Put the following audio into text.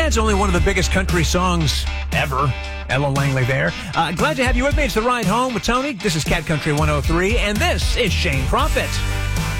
Yeah, it's only one of the biggest country songs ever. Ella Langley there. Glad to have you with me. It's The Ride Home with Tony. This is Cat Country 103, and this is Shane Prophet.